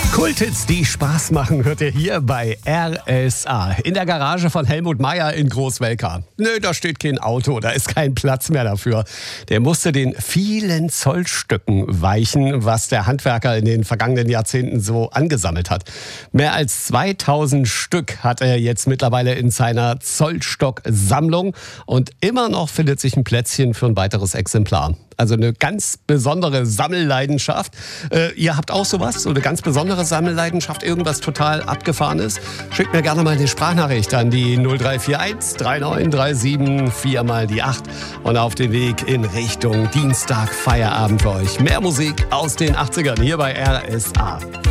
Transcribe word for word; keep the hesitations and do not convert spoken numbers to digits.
Kulthits, die Spaß machen, hört ihr hier bei R S A. In der Garage von Helmut Meyer in Großwelka. Nö, da steht kein Auto, da ist kein Platz mehr dafür. Der musste den vielen Zollstöcken weichen, was der Handwerker in den vergangenen Jahrzehnten so angesammelt hat. Mehr als zweitausend Stück hat er jetzt mittlerweile in seiner Zollstock-Sammlung. Und immer noch findet sich ein Plätzchen für ein weiteres Exemplar. Also eine ganz besondere Sammelleidenschaft. Äh, ihr habt auch sowas, so eine ganz besondere Sammelleidenschaft, irgendwas total Abgefahrenes? Schickt mir gerne mal eine Sprachnachricht an die null drei vier eins drei neun drei sieben vier mal die acht und auf den Weg in Richtung Dienstag Feierabend für euch. Mehr Musik aus den achtzigern hier bei R S A.